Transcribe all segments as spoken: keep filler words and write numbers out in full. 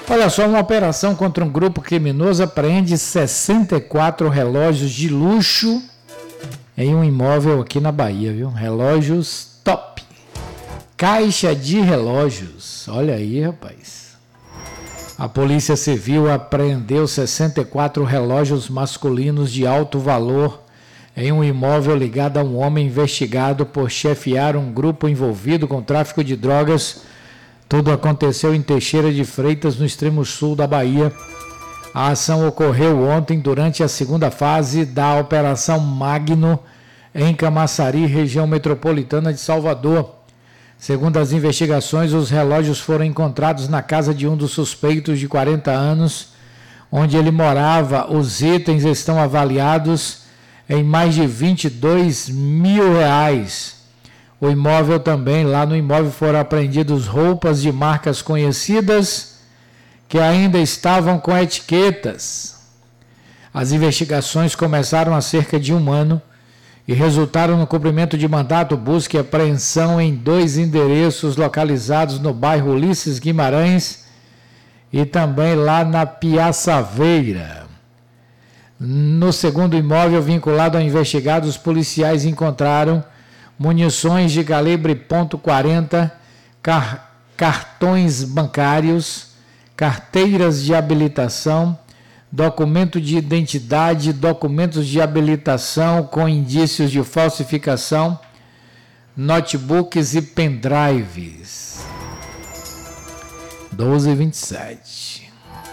Olha só, uma operação contra um grupo criminoso apreende sessenta e quatro relógios de luxo em um imóvel aqui na Bahia, viu? Relógios top. Caixa de relógios. Olha aí, rapaz. A Polícia Civil apreendeu sessenta e quatro relógios masculinos de alto valor em um imóvel ligado a um homem investigado por chefiar um grupo envolvido com tráfico de drogas. Tudo aconteceu em Teixeira de Freitas, no extremo sul da Bahia. A ação ocorreu ontem durante a segunda fase da Operação Magno, em Camaçari, região metropolitana de Salvador. Segundo as investigações, os relógios foram encontrados na casa de um dos suspeitos de quarenta anos, onde ele morava. Os itens estão avaliados em mais de vinte e dois mil reais. O imóvel também, lá no imóvel foram apreendidos roupas de marcas conhecidas que ainda estavam com etiquetas. As investigações começaram há cerca de um ano e resultaram no cumprimento de mandato, busca e apreensão em dois endereços localizados no bairro Ulisses Guimarães e também lá na Piaçaveira. No segundo imóvel vinculado ao investigado, os policiais encontraram munições de calibre ponto quarenta, car- cartões bancários, carteiras de habilitação, documento de identidade, documentos de habilitação com indícios de falsificação, notebooks e pendrives. doze e vinte e sete.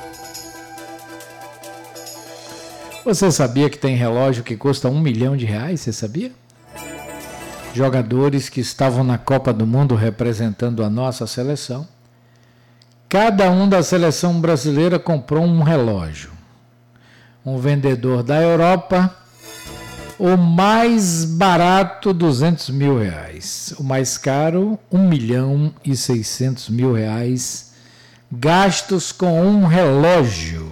Você sabia que tem relógio que custa um milhão de reais? Você sabia? Jogadores que estavam na Copa do Mundo representando a nossa seleção, cada um da seleção brasileira comprou um relógio. Um vendedor da Europa, o mais barato, duzentos mil reais. O mais caro, um milhão e seiscentos mil reais, gastos com um relógio.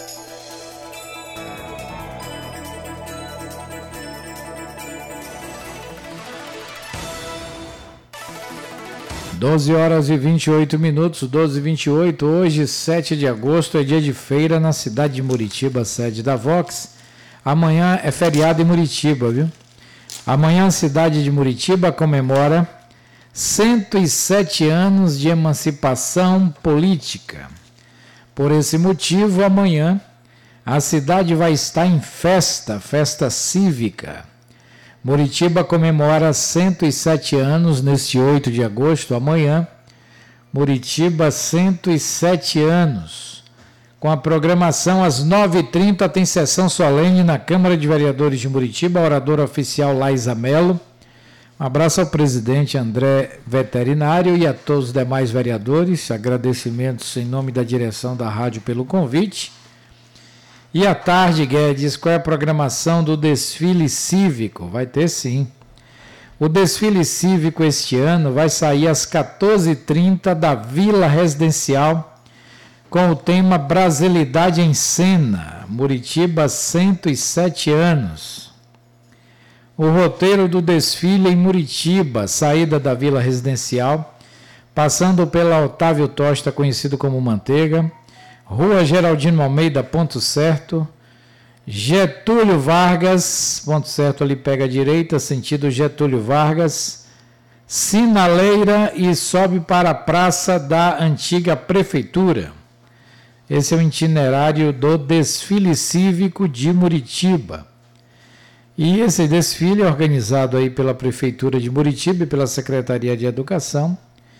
doze horas e vinte e oito minutos, doze e vinte e oito, hoje, sete de agosto, é dia de feira na cidade de Muritiba, sede da Vox. Amanhã é feriado em Muritiba, viu? Amanhã a cidade de Muritiba comemora cento e sete anos de emancipação política. Por esse motivo, amanhã a cidade vai estar em festa, festa cívica. Muritiba comemora cento e sete anos neste oito de agosto, amanhã. Muritiba, cento e sete anos. Com a programação às nove e trinta tem sessão solene na Câmara de Vereadores de Muritiba, a oradora oficial Laísa Mello. Um abraço ao presidente André Veterinário e a todos os demais vereadores. Agradecimentos em nome da direção da rádio pelo convite. E à tarde, Guedes, qual é a programação do desfile cívico? Vai ter sim. O desfile cívico este ano vai sair às quatorze e trinta da Vila Residencial com o tema Brasilidade em Cena, Muritiba, cento e sete anos. O roteiro do desfile em Muritiba, saída da Vila Residencial, passando pela Otávio Tosta, conhecido como Manteiga, Rua Geraldino Almeida, ponto certo, Getúlio Vargas, ponto certo, ali pega a direita, sentido Getúlio Vargas, Sinaleira e sobe para a Praça da Antiga Prefeitura. Esse é o itinerário do desfile cívico de Muritiba. E esse desfile é organizado aí pela Prefeitura de Muritiba e pela Secretaria de Educação,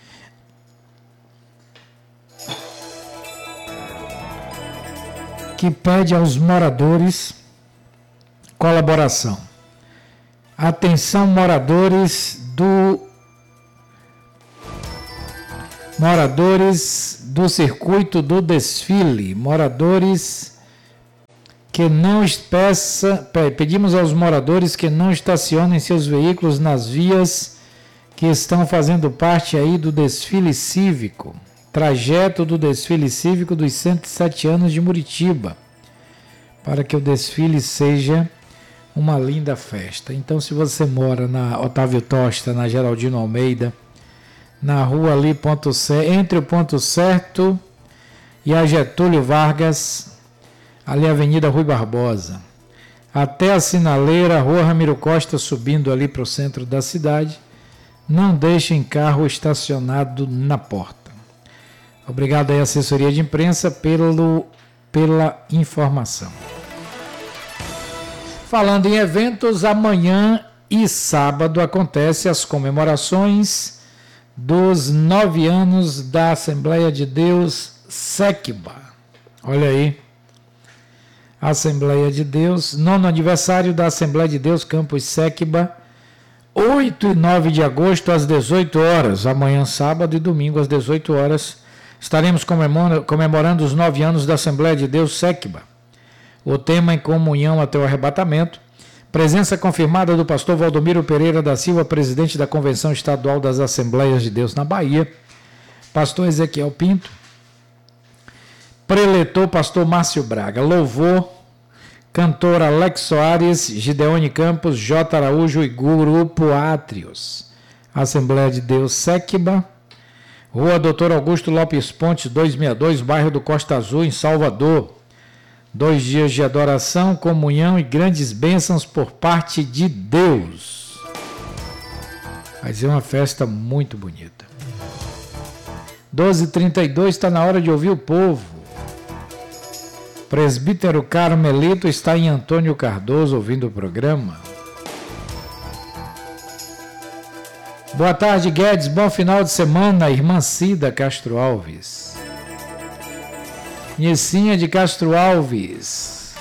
que pede aos moradores colaboração. Atenção, moradores do moradores do circuito do desfile, moradores que não peça, pedimos aos moradores que não estacionem seus veículos nas vias que estão fazendo parte aí do desfile cívico. Trajeto do desfile cívico dos cento e sete anos de Muritiba, para que o desfile seja uma linda festa. Então, se você mora na Otávio Tosta, na Geraldino Almeida, na rua ali, ponto certo, entre o ponto certo e a Getúlio Vargas, ali a Avenida Rui Barbosa, até a sinaleira, Rua Ramiro Costa, subindo ali para o centro da cidade. Não deixem carro estacionado na porta. Obrigado aí à assessoria de imprensa pelo, pela informação. Falando em eventos, amanhã e sábado acontecem as comemorações dos nove anos da Assembleia de Deus Sequiba. Olha aí, Assembleia de Deus, nono aniversário da Assembleia de Deus Campus Sequiba, oito e nove de agosto às dezoito horas, amanhã sábado e domingo às dezoito horas, estaremos comemorando, comemorando os nove anos da Assembleia de Deus Sequiba. O tema em comunhão até o arrebatamento. Presença confirmada do pastor Valdomiro Pereira da Silva, presidente da Convenção Estadual das Assembleias de Deus na Bahia. Pastor Ezequiel Pinto. Preletor, pastor Márcio Braga. Louvor, cantor Alex Soares, Gideone Campos, J. Araújo e Grupo Átrios. Assembleia de Deus Sequiba. Rua doutor Augusto Lopes Pontes, duzentos e sessenta e dois, bairro do Costa Azul, em Salvador. Dois dias de adoração, comunhão e grandes bênçãos por parte de Deus. Vai ser uma festa muito bonita. doze e trinta e dois, está na hora de ouvir o povo. Presbítero Carmelito está em Antônio Cardoso ouvindo o programa. Boa tarde, Guedes. Bom final de semana, irmã Cida Castro Alves. Nicinha de Castro Alves.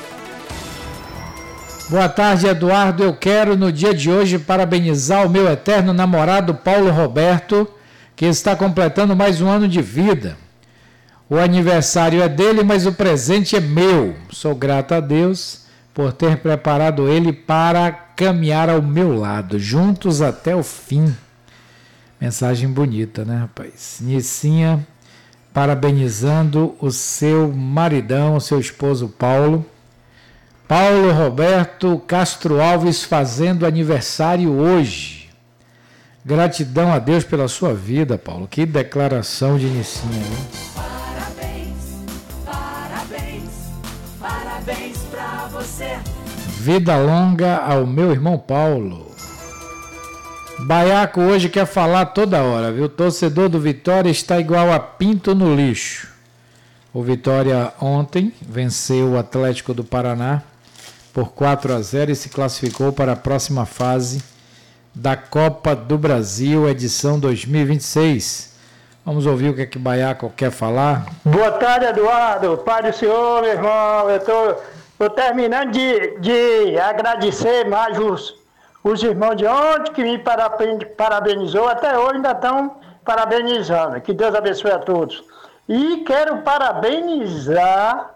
Boa tarde, Eduardo. Eu quero no dia de hoje parabenizar o meu eterno namorado Paulo Roberto, que está completando mais um ano de vida. O aniversário é dele, mas o presente é meu. Sou grato a Deus por ter preparado ele para caminhar ao meu lado, juntos até o fim. Mensagem bonita, né, rapaz? Nicinha parabenizando o seu maridão, o seu esposo Paulo. Paulo Roberto Castro Alves fazendo aniversário hoje. Gratidão a Deus pela sua vida, Paulo. Que declaração de Nicinha, né? Parabéns, parabéns, parabéns pra você. Vida longa ao meu irmão Paulo. Baiaco hoje quer falar toda hora, viu? O torcedor do Vitória está igual a pinto no lixo. O Vitória ontem venceu o Atlético do Paraná por quatro a zero e se classificou para a próxima fase da Copa do Brasil, edição dois mil e vinte e seis. Vamos ouvir o que é que Baiaco quer falar. Boa tarde, Eduardo. Pai do senhor, meu irmão. Eu estou terminando de, de agradecer mais os Os irmãos de ontem que me parabenizou, até hoje ainda estão parabenizando. Que Deus abençoe a todos. E quero parabenizar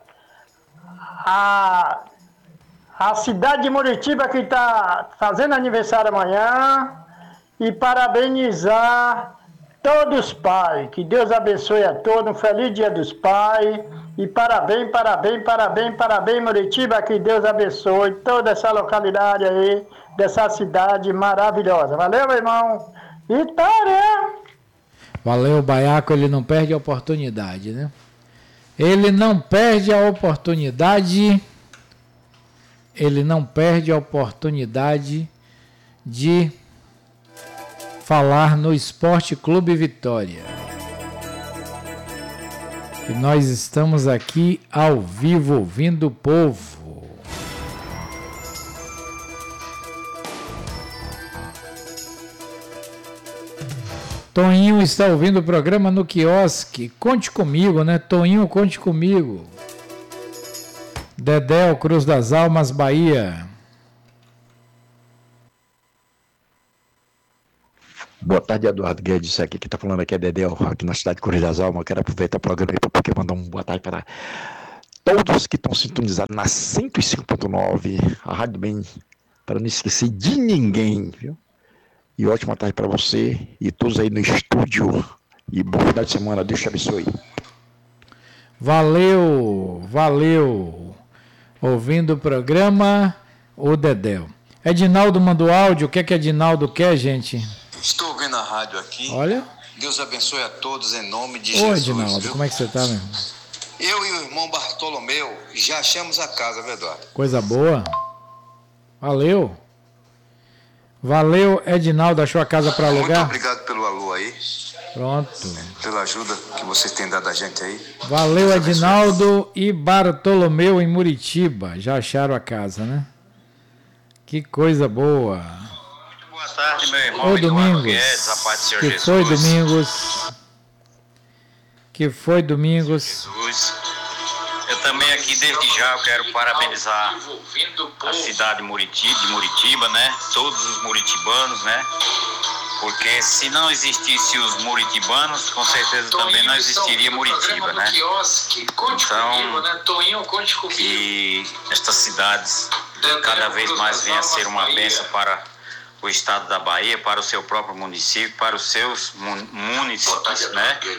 a, a cidade de Muritiba, que está fazendo aniversário amanhã, e parabenizar todos os pais. Que Deus abençoe a todos. Um feliz Dia dos Pais. E parabéns, parabéns, parabéns, parabéns, Muritiba. Que Deus abençoe toda essa localidade aí, dessa cidade maravilhosa. Valeu, meu irmão. Vitória! Valeu, Baiaco. Ele não perde a oportunidade, né? Ele não perde a oportunidade. Ele não perde a oportunidade de falar no Esporte Clube Vitória. E nós estamos aqui ao vivo ouvindo o povo. Toninho está ouvindo o programa no quiosque. Conte comigo, né? Toninho, conte comigo. Dedéu, Cruz das Almas, Bahia. Boa tarde, Eduardo Guedes. Aqui quem está falando aqui é Dedéu, aqui na cidade de Cruz das Almas. Quero aproveitar o programa para poder mandar uma boa tarde para todos que estão sintonizados na cento e cinco ponto nove, a Rádio Bem, para não esquecer de ninguém, viu? E ótima tarde para você e todos aí no estúdio. E bom final de semana. Deus te abençoe. Valeu, valeu. Ouvindo o programa, o Dedéu. Edinaldo mandou áudio. O que é que Edinaldo quer, gente? Estou ouvindo a rádio aqui. Olha. Deus abençoe a todos em nome de Oi, Jesus. Edinaldo, viu? como é que você está, meu irmão? Eu e o irmão Bartolomeu já achamos a casa, viu, Eduardo? Coisa boa. Valeu. Valeu, Edinaldo, achou a casa para alugar? Muito obrigado pelo alô aí. Pronto. Pela ajuda que vocês têm dado a gente aí. Valeu, Edinaldo e Bartolomeu em Muritiba. Já acharam a casa, né? Que coisa boa. Muito boa tarde, meu irmão. Ô, Domingos. Guedes, a paz do Senhor que Jesus. foi, Domingos? Que foi, Domingos? Jesus. Eu também aqui, desde já, eu quero parabenizar a cidade de Muritiba, de Muritiba, né? Todos os muritibanos, né? Porque se não existissem os muritibanos, com certeza também não existiria Muritiba, né? Então, que estas cidades cada vez mais venham a ser uma bênção para o estado da Bahia, para o seu próprio município, para os seus municípios, né? Que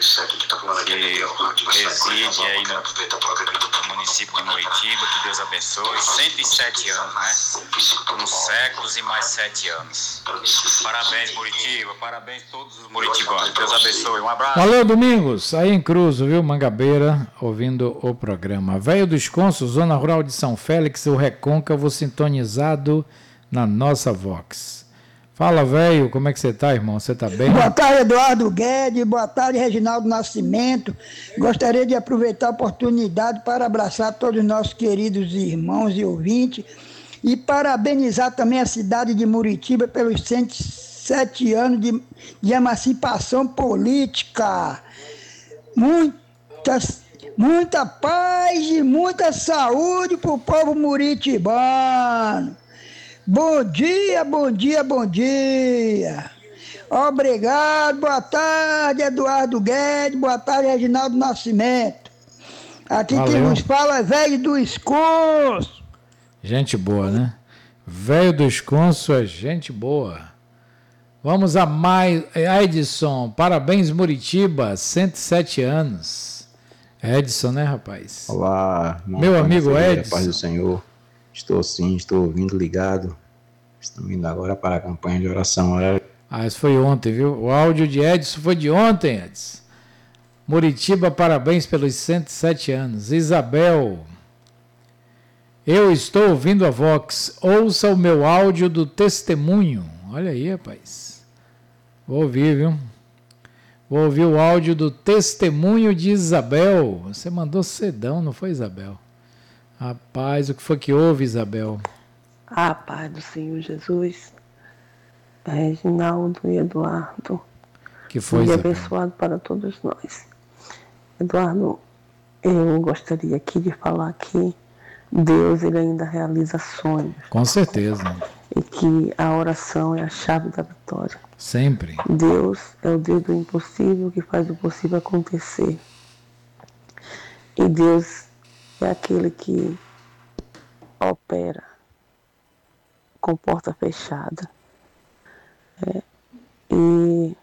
reside aí no município de Muritiba, que Deus abençoe. cento e sete anos, né? Uns séculos e mais sete anos. Parabéns, Muritiba, parabéns a todos os muritibanos. Deus abençoe, um abraço. Valeu, Domingos. Aí em Cruzo, viu? Mangabeira, ouvindo o programa. Velho dos Consos, Zona Rural de São Félix, o Recôncavo sintonizado na nossa Vox. Fala, velho, como é que você tá, irmão? Você tá bem? Boa tarde, Eduardo Guedes. Boa tarde, Reginaldo Nascimento. Gostaria de aproveitar a oportunidade para abraçar todos os nossos queridos irmãos e ouvintes e parabenizar também a cidade de Muritiba pelos cento e sete anos de, de emancipação política. Muitas, muita paz e muita saúde para o povo muritibano. Bom dia, bom dia, bom dia. Obrigado, boa tarde, Eduardo Guedes, boa tarde, Reginaldo Nascimento. Aqui Valeu. quem nos fala é velho do Esconso. Gente boa, né? Velho do Esconso é gente boa. Vamos a mais. Edson, parabéns, Muritiba, cento e sete anos. Edson, né, rapaz? Olá, meu amigo Edson. Paz do Senhor. Estou sim, estou ouvindo, ligado. Estamos indo agora para a campanha de oração. Ah, isso foi ontem, viu? O áudio de Edson foi de ontem, Edson. Muritiba, parabéns pelos cento e sete anos. Isabel, eu estou ouvindo a Vox. Ouça o meu áudio do testemunho. Olha aí, rapaz. Vou ouvir, viu? Vou ouvir o áudio do testemunho de Isabel. Você mandou cedão, não foi, Isabel? Rapaz, o que foi que houve, Isabel? A paz do Senhor Jesus, Reginaldo e Eduardo. Que foi, dia Isabel? Abençoado para todos nós. Eduardo, eu gostaria aqui de falar que Deus ele ainda realiza sonhos. Com certeza. E que a oração é a chave da vitória. Sempre. Deus é o Deus do impossível que faz o possível acontecer. E Deus é aquele que opera com porta fechada. É, e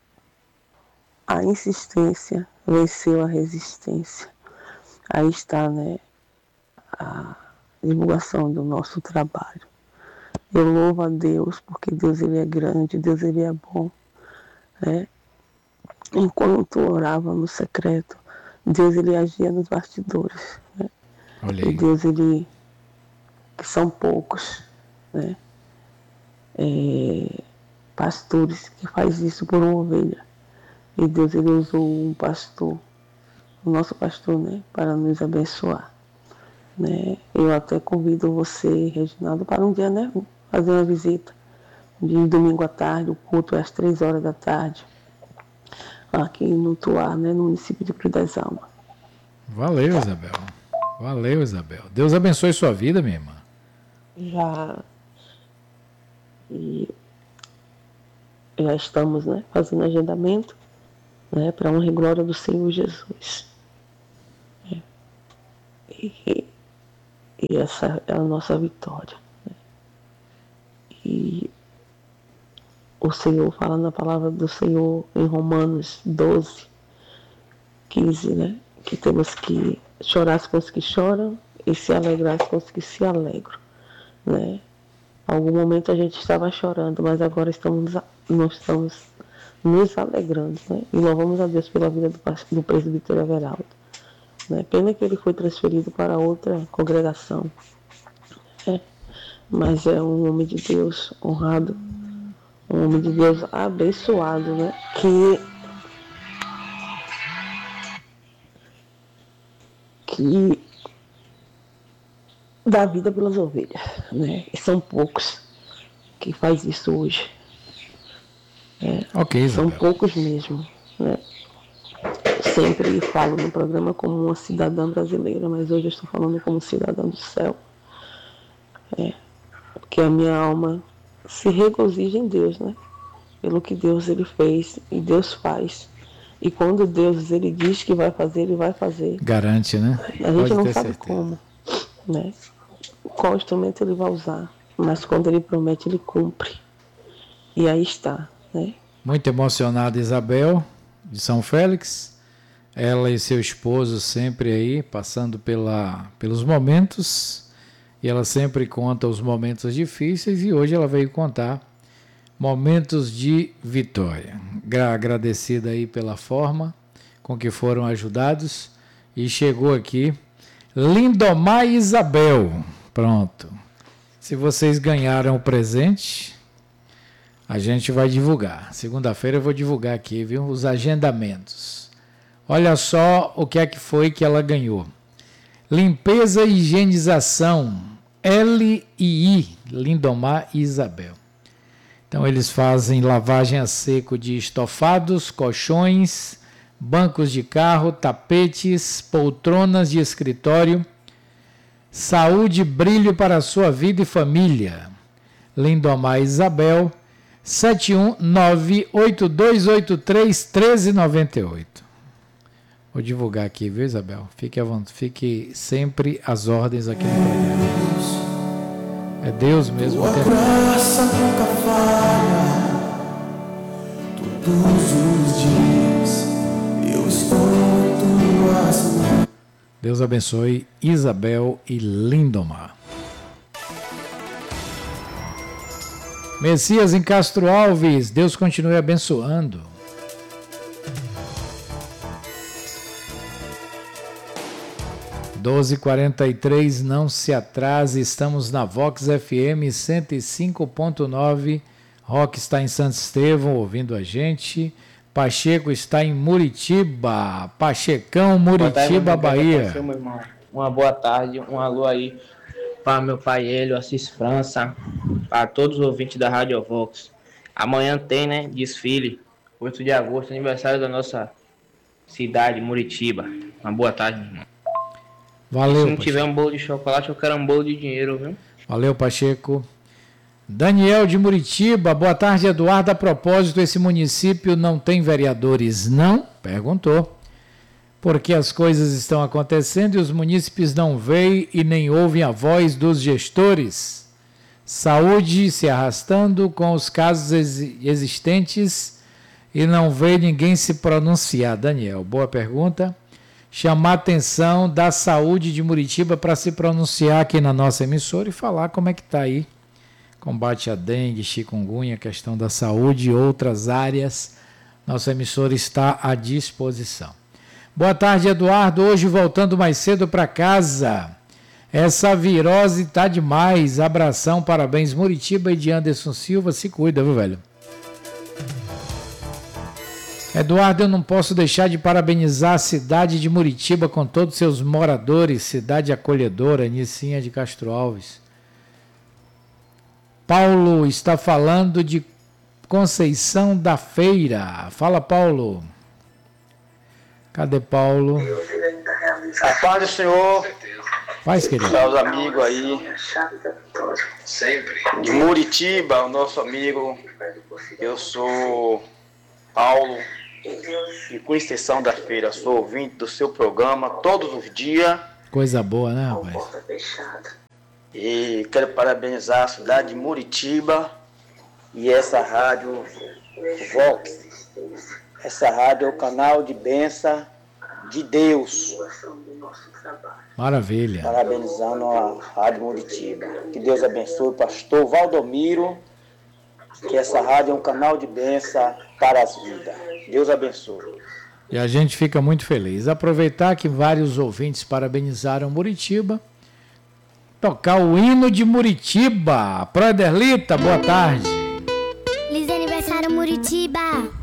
a insistência venceu a resistência. Aí está, né, a divulgação do nosso trabalho. Eu louvo a Deus, porque Deus ele é grande, Deus ele é bom. Né? Enquanto orava no secreto, Deus ele agia nos bastidores. Né? Olha e aí. Deus ele, que são poucos, né? É, pastores que faz isso por uma ovelha. E Deus ele usou um pastor, o nosso pastor, né, para nos abençoar. Né? Eu até convido você, Reginaldo, para um dia, né, fazer uma visita. De domingo à tarde, o culto é às três horas da tarde, aqui no Tuá, né, no município de Cruz das Almas. Valeu, Isabel. Valeu, Isabel. Deus abençoe sua vida, minha irmã. Já, e já estamos, né, fazendo agendamento, né, para a honra e glória do Senhor Jesus. É. E, e essa é a nossa vitória. Né? E o Senhor fala na palavra do Senhor em Romanos doze, quinze, né, que temos que chorar com os que choram e se alegrar com os que se alegram. Né? Algum momento a gente estava chorando, mas agora estamos, nós estamos nos alegrando. Né? E louvamos a Deus pela vida do, do presbítero Everaldo. Né? Pena que ele foi transferido para outra congregação. É. Mas é um homem de Deus honrado, um homem de Deus abençoado, né? Que, que dá vida pelas ovelhas, né? E são poucos que faz isso hoje. É, ok, são Isabel. poucos mesmo, né? Sempre falo no programa como uma cidadã brasileira, mas hoje eu estou falando como cidadã do céu. É, porque a minha alma se regozija em Deus, né? Pelo que Deus ele fez e Deus faz. E quando Deus ele diz que vai fazer, ele vai fazer. Garante, né? A gente Pode não ter sabe certeza. como, né? Qual instrumento ele vai usar, mas quando ele promete, ele cumpre. E aí está, né? Muito emocionada Isabel, de São Félix. Ela e seu esposo sempre aí, passando pela, pelos momentos. E ela sempre conta os momentos difíceis. E hoje ela veio contar momentos de vitória. Agradecida aí pela forma com que foram ajudados. E chegou aqui Lindomar e Isabel. Pronto. Se vocês ganharam o presente, a gente vai divulgar. Segunda-feira eu vou divulgar aqui, viu? Os agendamentos. Olha só o que é que foi que ela ganhou. Limpeza e higienização. L e I. Lindomar e Isabel. Então eles fazem lavagem a seco de estofados, colchões, bancos de carro, tapetes, poltronas de escritório. Saúde e brilho para a sua vida e família. Lindomar e Isabel. sete um nove oito dois oito três um três nove oito. Vou divulgar aqui, viu, Isabel? Fique, à vontade, fique sempre às ordens aqui no programa. É Deus mesmo. Tua graça nunca falha. Todos os dias eu estou em tuas mãos. Deus abençoe Isabel e Lindomar. Messias em Castro Alves, Deus continue abençoando. doze e quarenta e três, não se atrase, estamos na Vox F M cento e cinco ponto nove. Rock está em Santo Estevão ouvindo a gente. Pacheco está em Muritiba. Pachecão, Muritiba, Bahia. Meu irmão. Uma boa tarde, um alô aí para meu pai Hélio, Assis França, para todos os ouvintes da Rádio Vox. Amanhã tem, né, desfile, oito de agosto, aniversário da nossa cidade, Muritiba. Uma boa tarde, meu irmão. Valeu, Se não Pacheco. tiver um bolo de chocolate, eu quero um bolo de dinheiro, viu? Valeu, Pacheco. Daniel de Muritiba, boa tarde, Eduardo. A propósito, esse município não tem vereadores, não? Perguntou. Porque as coisas estão acontecendo e os munícipes não veem e nem ouvem a voz dos gestores. Saúde se arrastando com os casos ex- existentes e não vê ninguém se pronunciar. Daniel, boa pergunta. Chamar a atenção da saúde de Muritiba para se pronunciar aqui na nossa emissora e falar como é que está aí. Combate à dengue, chikungunya, questão da saúde e outras áreas. Nossa emissora está à disposição. Boa tarde, Eduardo. Hoje voltando mais cedo para casa. Essa virose tá demais. Abração, parabéns, Muritiba e de Anderson Silva. Se cuida, viu, velho? Eduardo, eu não posso deixar de parabenizar a cidade de Muritiba com todos seus moradores, cidade acolhedora, Nicinha de Castro Alves. Paulo está falando de Conceição da Feira. Fala, Paulo. Cadê Paulo? A paz do Senhor. Paz, querido. Meus amigos aí. De Muritiba, o nosso amigo. Eu sou Paulo. E com extensão da feira, sou ouvinte do seu programa todos os dias. Coisa boa, né, rapaz? E quero parabenizar a cidade de Muritiba e essa rádio Vox. Essa rádio é o canal de bênção de Deus. Maravilha. Parabenizando a Rádio Muritiba. Que Deus abençoe o pastor Valdomiro. Que essa rádio é um canal de bênção para as vidas. Deus abençoe. E a gente fica muito feliz. Aproveitar que vários ouvintes parabenizaram Muritiba. Tocar o hino de Muritiba. Pro Ederlita, boa tarde. Feliz aniversário, Muritiba.